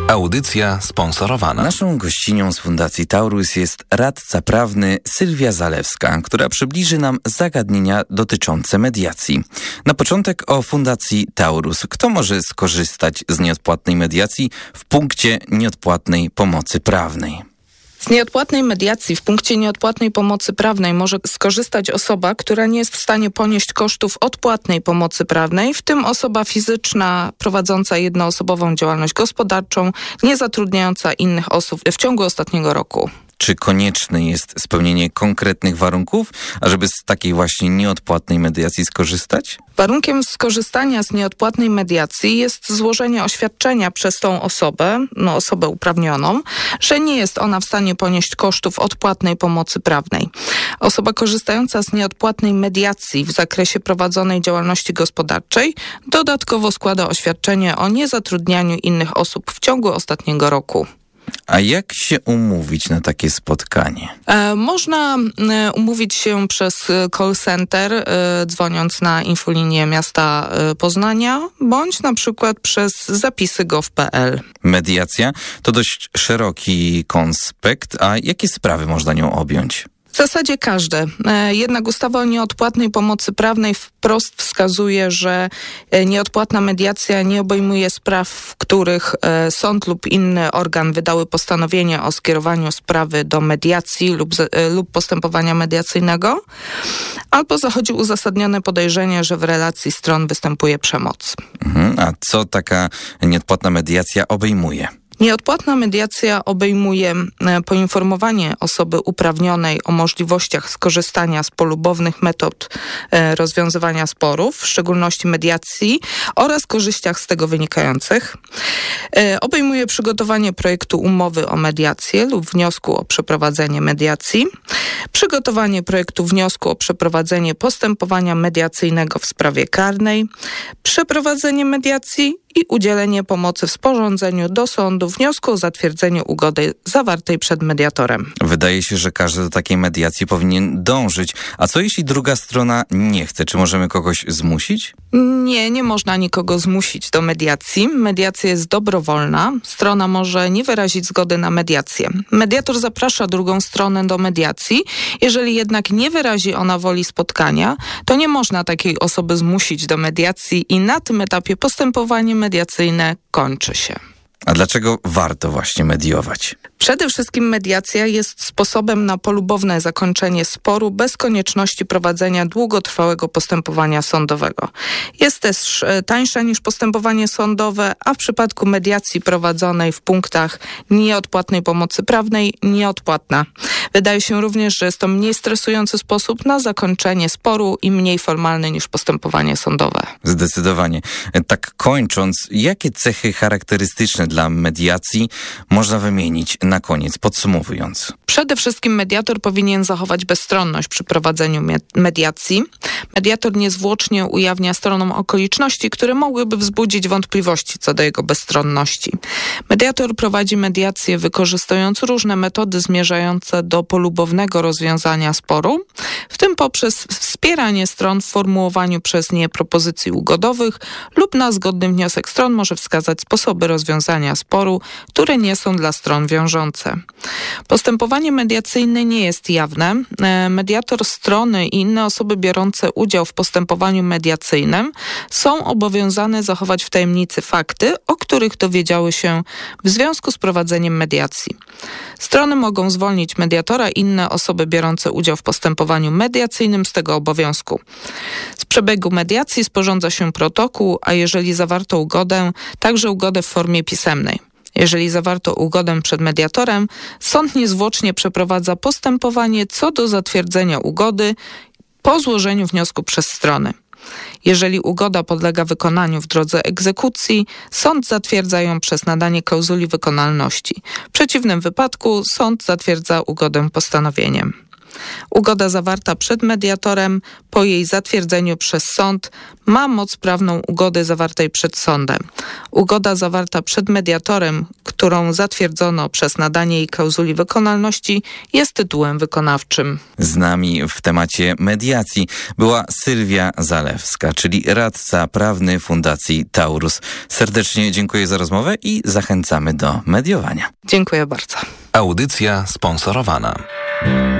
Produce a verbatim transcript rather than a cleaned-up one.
Audycja sponsorowana. Naszą gościnią z Fundacji Taurus jest radca prawny Sylwia Zalewska, która przybliży nam zagadnienia dotyczące mediacji. Na początek o Fundacji Taurus. Kto może skorzystać z nieodpłatnej mediacji w punkcie nieodpłatnej pomocy prawnej? Z nieodpłatnej mediacji w punkcie nieodpłatnej pomocy prawnej może skorzystać osoba, która nie jest w stanie ponieść kosztów odpłatnej pomocy prawnej, w tym osoba fizyczna prowadząca jednoosobową działalność gospodarczą, niezatrudniająca innych osób w ciągu ostatniego roku. Czy konieczne jest spełnienie konkretnych warunków, ażeby z takiej właśnie nieodpłatnej mediacji skorzystać? Warunkiem skorzystania z nieodpłatnej mediacji jest złożenie oświadczenia przez tą osobę, no osobę uprawnioną, że nie jest ona w stanie ponieść kosztów odpłatnej pomocy prawnej. Osoba korzystająca z nieodpłatnej mediacji w zakresie prowadzonej działalności gospodarczej dodatkowo składa oświadczenie o niezatrudnianiu innych osób w ciągu ostatniego roku. A jak się umówić na takie spotkanie? E, można e, umówić się przez call center, e, dzwoniąc na infolinię miasta e, Poznania, bądź na przykład przez zapisy gov kropka p l. Mediacja to dość szeroki konspekt, a jakie sprawy można nią objąć? W zasadzie każde. Jednak ustawa o nieodpłatnej pomocy prawnej wprost wskazuje, że nieodpłatna mediacja nie obejmuje spraw, w których sąd lub inny organ wydały postanowienie o skierowaniu sprawy do mediacji lub, lub postępowania mediacyjnego, albo zachodzi uzasadnione podejrzenie, że w relacji stron występuje przemoc. Mhm. A co taka nieodpłatna mediacja obejmuje? Nieodpłatna mediacja obejmuje poinformowanie osoby uprawnionej o możliwościach skorzystania z polubownych metod rozwiązywania sporów, w szczególności mediacji, oraz korzyściach z tego wynikających. Obejmuje przygotowanie projektu umowy o mediację lub wniosku o przeprowadzenie mediacji, przygotowanie projektu wniosku o przeprowadzenie postępowania mediacyjnego w sprawie karnej, przeprowadzenie mediacji i udzielenie pomocy w sporządzeniu do sądu wniosku o zatwierdzenie ugody zawartej przed mediatorem. Wydaje się, że każdy do takiej mediacji powinien dążyć. A co jeśli druga strona nie chce? Czy możemy kogoś zmusić? Nie, nie można nikogo zmusić do mediacji. Mediacja jest dobrowolna. Strona może nie wyrazić zgody na mediację. Mediator zaprasza drugą stronę do mediacji. Jeżeli jednak nie wyrazi ona woli spotkania, to nie można takiej osoby zmusić do mediacji i na tym etapie postępowanie mediacyjne kończy się. A dlaczego warto właśnie mediować? Przede wszystkim mediacja jest sposobem na polubowne zakończenie sporu bez konieczności prowadzenia długotrwałego postępowania sądowego. Jest też tańsza niż postępowanie sądowe, a w przypadku mediacji prowadzonej w punktach nieodpłatnej pomocy prawnej nieodpłatna. Wydaje się również, że jest to mniej stresujący sposób na zakończenie sporu i mniej formalny niż postępowanie sądowe. Zdecydowanie. Tak kończąc, jakie cechy charakterystyczne dla mediacji można wymienić na koniec, podsumowując? Przede wszystkim mediator powinien zachować bezstronność przy prowadzeniu mediacji. Mediator niezwłocznie ujawnia stronom okoliczności, które mogłyby wzbudzić wątpliwości co do jego bezstronności. Mediator prowadzi mediację wykorzystując różne metody zmierzające do polubownego rozwiązania sporu, w tym poprzez wspieranie stron w formułowaniu przez nie propozycji ugodowych lub na zgodny wniosek stron może wskazać sposoby rozwiązania sporu, które nie są dla stron wiążące. Postępowanie mediacyjne nie jest jawne. Mediator, strony i inne osoby biorące udział w postępowaniu mediacyjnym są obowiązane zachować w tajemnicy fakty, o których dowiedziały się w związku z prowadzeniem mediacji. Strony mogą zwolnić mediatora i inne osoby biorące udział w postępowaniu mediacyjnym z tego obowiązku. Z przebiegu mediacji sporządza się protokół, a jeżeli zawarto ugodę, także ugodę w formie pisemnej. Jeżeli zawarto ugodę przed mediatorem, sąd niezwłocznie przeprowadza postępowanie co do zatwierdzenia ugody po złożeniu wniosku przez strony. Jeżeli ugoda podlega wykonaniu w drodze egzekucji, sąd zatwierdza ją przez nadanie klauzuli wykonalności. W przeciwnym wypadku sąd zatwierdza ugodę postanowieniem. Ugoda zawarta przed mediatorem po jej zatwierdzeniu przez sąd ma moc prawną ugody zawartej przed sądem. Ugoda zawarta przed mediatorem, którą zatwierdzono przez nadanie jej klauzuli wykonalności, jest tytułem wykonawczym. Z nami w temacie mediacji była Sylwia Zalewska, czyli radca prawny Fundacji Taurus. Serdecznie dziękuję za rozmowę i zachęcamy do mediowania. Dziękuję bardzo. Audycja sponsorowana.